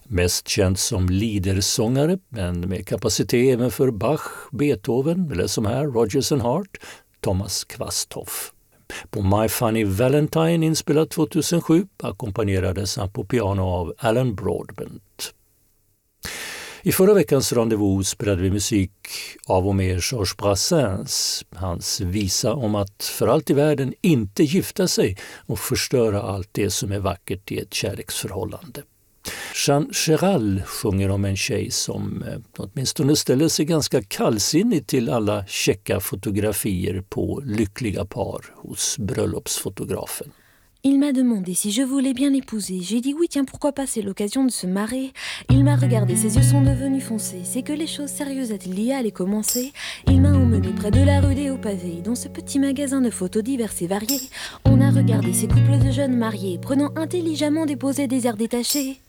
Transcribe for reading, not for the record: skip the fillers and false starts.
Mest känd som liedersångare, men med kapacitet även för Bach, Beethoven eller som här Rodgers and Hart, Thomas Quasthoff. På My Funny Valentine inspelad 2007 ackompanjerades han på piano av Alan Broadbent. I förra veckans rendezvous spelade vi musik av och med Georges Brassens, hans visa om att för allt i världen inte gifta sig och förstöra allt det som är vackert i ett kärleksförhållande. Jean Gérald sjunger om en tjej som åtminstone ställer sig ganska kallsinnig till alla checka fotografier på lyckliga par hos bröllopsfotografen. Il m'a demandé si je voulais bien l'épouser. J'ai dit oui, tiens, pourquoi pas, c'est l'occasion de se marrer. Il m'a regardé, ses yeux sont devenus foncés. C'est que les choses sérieuses a-t-il allaient commencer. Il m'a emmené près de la rue des Hauts-Pavés, dans ce petit magasin de photos diverses et variées. On a regardé ces couples de jeunes mariés, prenant intelligemment des poses et des airs détachés.